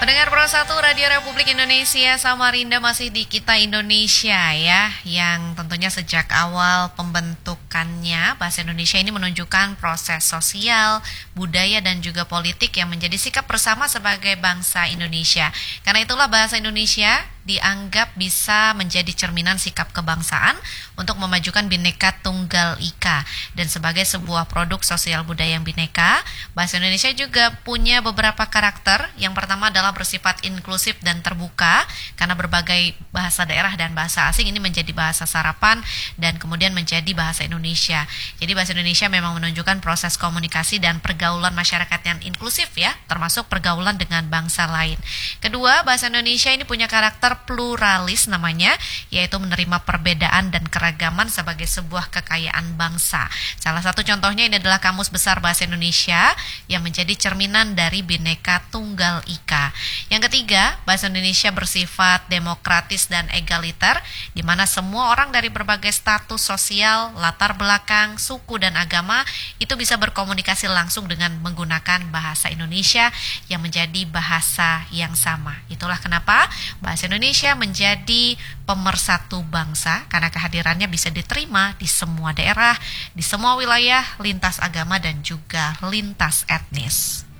Pendengar Pro 1 Radio Republik Indonesia Samarinda, masih di Kita Indonesia ya, yang tentunya sejak awal pembentukannya bahasa Indonesia ini menunjukkan proses sosial, budaya dan juga politik yang menjadi sikap bersama sebagai bangsa Indonesia. Karena itulah bahasa Indonesia dianggap bisa menjadi cerminan sikap kebangsaan untuk memajukan Bhinneka Tunggal Ika. Dan sebagai sebuah produk sosial budaya yang bineka, bahasa Indonesia juga punya beberapa karakter. Yang pertama adalah bersifat inklusif dan terbuka, karena berbagai bahasa daerah dan bahasa asing ini menjadi bahasa sarapan dan kemudian menjadi bahasa Indonesia. Jadi bahasa Indonesia memang menunjukkan proses komunikasi dan pergaulan masyarakat yang inklusif ya, termasuk pergaulan dengan bangsa lain. Kedua, bahasa Indonesia ini punya karakter pluralis namanya, yaitu menerima perbedaan dan keragaman sebagai sebuah kekayaan bangsa. Salah satu contohnya ini adalah Kamus Besar Bahasa Indonesia yang menjadi cerminan dari Bhinneka Tunggal Ika. Yang ketiga, bahasa Indonesia bersifat demokratis dan egaliter, di mana semua orang dari berbagai status sosial, latar belakang, suku dan agama itu bisa berkomunikasi langsung dengan menggunakan bahasa Indonesia yang menjadi bahasa yang sama. Itulah kenapa bahasa Indonesia menjadi pemersatu bangsa, karena kehadirannya bisa diterima di semua daerah, di semua wilayah, lintas agama dan juga lintas etnis.